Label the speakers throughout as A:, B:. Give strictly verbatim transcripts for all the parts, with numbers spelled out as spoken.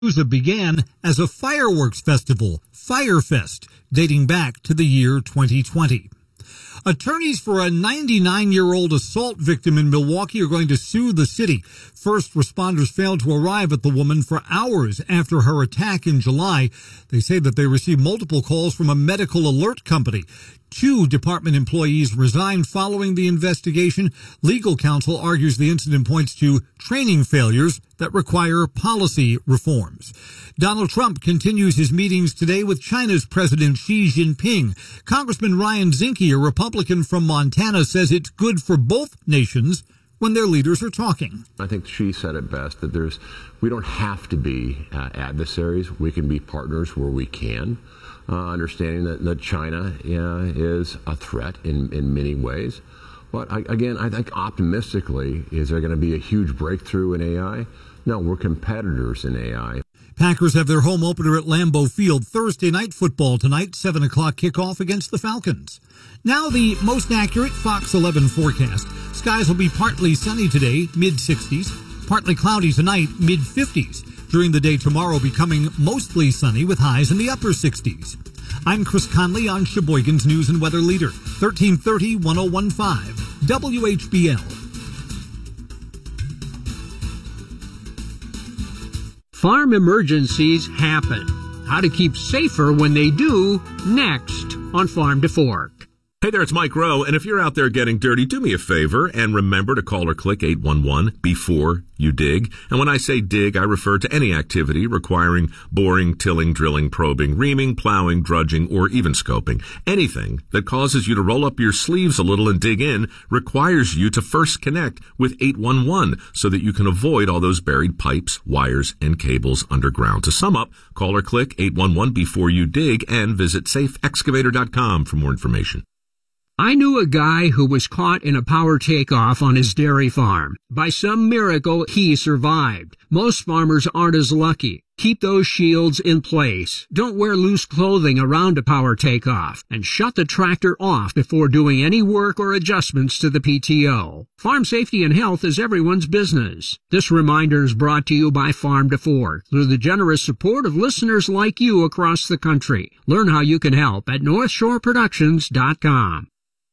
A: began as a fireworks festival, Firefest, dating back to the year twenty twenty. Attorneys for a ninety-nine-year-old assault victim in Milwaukee are going to sue the city. First responders failed to arrive at the woman for hours after her attack in July. They say that they received multiple calls from a medical alert company. Two department employees resigned following the investigation. Legal counsel argues the incident points to training failures that require policy reforms. Donald Trump continues his meetings today with China's President Xi Jinping. Congressman Ryan Zinke, a Republican from Montana, says it's good for both nations when their leaders are talking.
B: I think Xi said it best, that there's we don't have to be uh, adversaries. We can be partners where we can. Uh, understanding that, that China uh, is a threat in, in many ways. But I, again, I think optimistically, is there going to be a huge breakthrough in A I? No, we're competitors in A I.
A: Packers have their home opener at Lambeau Field. Thursday night football tonight, seven o'clock kickoff against the Falcons. Now the most accurate Fox eleven forecast. Skies will be partly sunny today, mid sixties. Partly cloudy tonight, mid fifties. During the day tomorrow, becoming mostly sunny with highs in the upper sixties. I'm Chris Conley on Sheboygan's News and Weather Leader, thirteen thirty, ten fifteen, W H B L.
C: Farm emergencies happen. How to keep safer when they do, next on Farm to Fork.
D: Hey there, it's Mike Rowe, and if you're out there getting dirty, do me a favor and remember to call or click eight one one before you dig. And when I say dig, I refer to any activity requiring boring, tilling, drilling, probing, reaming, plowing, drudging, or even scoping. Anything that causes you to roll up your sleeves a little and dig in requires you to first connect with eight one one so that you can avoid all those buried pipes, wires, and cables underground. To sum up, call or click eight one one before you dig and visit safe excavator dot com for more information.
C: I knew a guy who was caught in a power takeoff on his dairy farm. By some miracle, he survived. Most farmers aren't as lucky. Keep those shields in place. Don't wear loose clothing around a power takeoff. And shut the tractor off before doing any work or adjustments to the P T O. Farm safety and health is everyone's business. This reminder is brought to you by Farm to Fork through the generous support of listeners like you across the country. Learn how you can help at north shore productions dot com.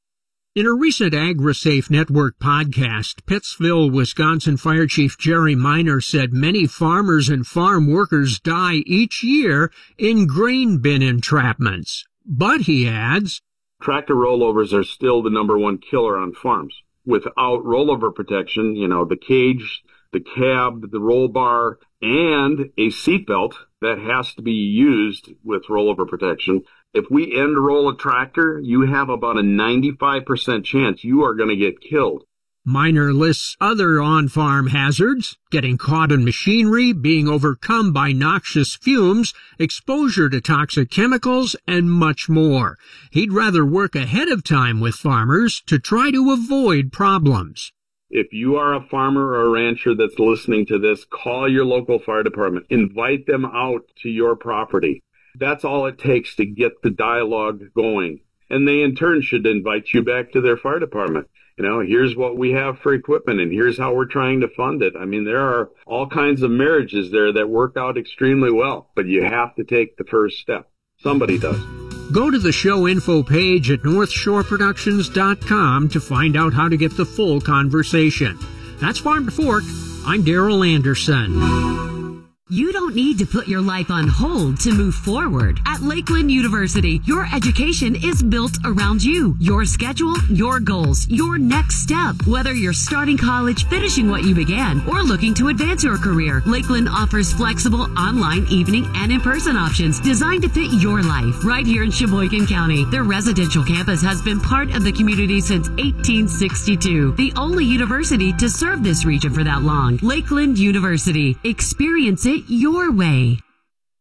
C: In a recent AgriSafe Network podcast, Pittsville, Wisconsin Fire Chief Jerry Miner said many farmers and farm workers die each year in grain bin entrapments. But, he adds,
E: tractor rollovers are still the number one killer on farms. Without rollover protection, you know, the cage, the cab, the roll bar, and a seatbelt that has to be used with rollover protection. If we end roll a tractor, you have about a ninety-five percent chance you are going to get killed.
C: Miner lists other on-farm hazards: getting caught in machinery, being overcome by noxious fumes, exposure to toxic chemicals, and much more. He'd rather work ahead of time with farmers to try to avoid problems.
E: If you are a farmer or a rancher that's listening to this, call your local fire department. Invite them out to your property. That's all it takes to get the dialogue going. And they in turn should invite you back to their fire department. You know, here's what we have for equipment and here's how we're trying to fund it. I mean, there are all kinds of marriages there that work out extremely well, but you have to take the first step. Somebody does.
C: Go to the show info page at north shore productions dot com to find out how to get the full conversation. That's Farm to Fork. I'm Darrell Anderson.
F: You don't need to put your life on hold to move forward. At Lakeland University, your education is built around you, your schedule, your goals, your next step. Whether you're starting college, finishing what you began, or looking to advance your career, Lakeland offers flexible online, evening, and in-person options designed to fit your life. Right here in Sheboygan County, their residential campus has been part of the community since eighteen sixty-two. The only university to serve this region for that long. Lakeland University. Experience it your way.